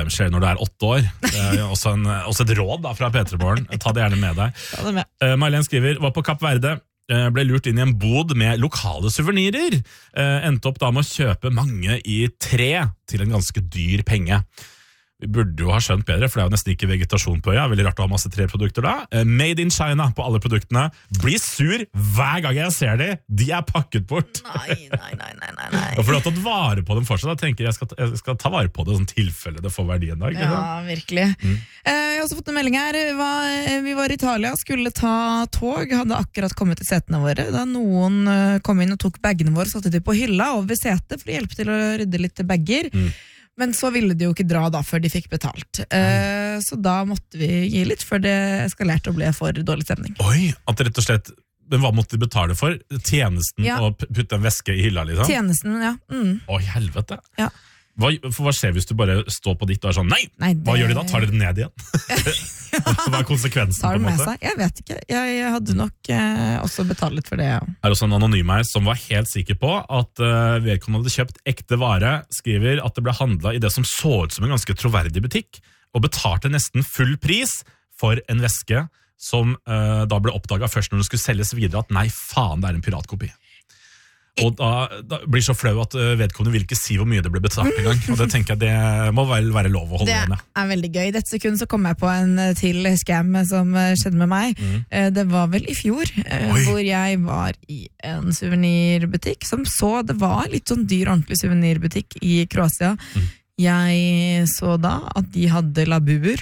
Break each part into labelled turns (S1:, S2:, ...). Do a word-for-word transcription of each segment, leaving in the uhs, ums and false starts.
S1: skjer når du er åtte år. Det er også, en, også et råd da, fra P tre Morgen. Ta det gjerne med deg.
S2: Ta det med.
S1: Uh, Marlene skriver, var på Kapp Verde, uh, ble lurt inn i en bod med lokale suvenirer. Uh, endte opp da med å kjøpe mange i tre til en ganske dyr penge. Vi burde jo ha skjønt bedre, for det er jo nesten ikke vegetasjon på øya. Veldig rart å ha masse treprodukter da. Made in China på alle produktene. Blir sur hver gang jeg ser de. De er pakket bort.
S2: Nei, nei, nei, nei, nei, nei.
S1: Og for du har tatt vare på dem fortsatt, da tenker jeg jeg skal, jeg skal ta vare på det sånn tilfelle det får verdi en dag.
S2: Ja, virkelig. Mm. Jeg har også fått en melding her. Vi var i Italia, skulle ta tog, hadde akkurat kommet til setene våre. Da noen kom inn og tok bagene våre, satte de på hylla over setet for å hjelpe til å rydde litt bagger. Mm. Men så ville de jo ikke dra da før de fikk betalt. Uh, så da måtte vi gi litt, før det eskalerte og ble for dårlig stemning.
S1: Oi, at rett og slett, men hva måtte de betale for? Tjenesten
S2: ja.
S1: Og putte en veske i hylla, liksom?
S2: Tjenesten, ja. Mm.
S1: Oi, helvete.
S2: Ja.
S1: Hva, for hva skjer hvis du bare står på ditt og er sånn, nei, nei det... hva gjør de da? Tar de det ned igjen? Hva er konsekvensen
S2: Tar
S1: på en måte?
S2: Seg? Jeg vet ikke. Jeg, jeg hadde nok eh, også betalt litt for det. Ja.
S1: Er også en anonym her som var helt sikker på at uh, vedkommende hadde kjøpt ekte vare, skriver at det ble handlet i det som så ut som en ganske troverdig butikk, og betalte nesten full pris for en veske som uh, da ble oppdaget først når det skulle selges videre at nei, faen, det er en piratkopi. Og da, da blir så flau at vedkommende vil ikke si hvor mye det ble betalt en gang. Og det tenker jeg det må vel være lov å holde igjen.
S2: Det er veldig gøy. I dette sekundet så kom jeg på en til scam som skjedde med meg. Mm. Det var vel i fjor, Oi. Hvor jeg var i en suvenirbutikk som så, det var litt sånn dyr, ordentlig suvenirbutikk i Kroatia. Mm. Jeg så da at de hadde labubuer.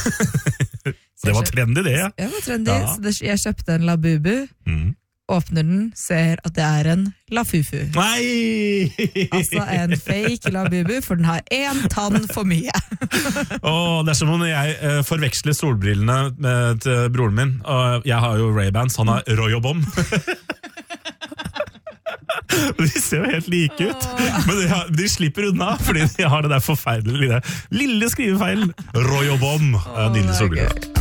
S1: Det var trendy det, ja.
S2: Det var trendy, ja. Så jeg kjøpte en labubu. Mm. Åpner den, ser at det er en lafufu.
S1: Nei!
S2: Altså en fake labubu, for den har én tann for mye.
S1: oh, det er som om jeg eh, forveksler solbrillene med, til broren min. Og jeg har jo Ray-Bans, han har Royobom. De ser jo helt like ut, men de, har, de slipper unna, fordi de har det der forferdelige lille skrivefeilen. Royobom, oh, nydelig solbriller.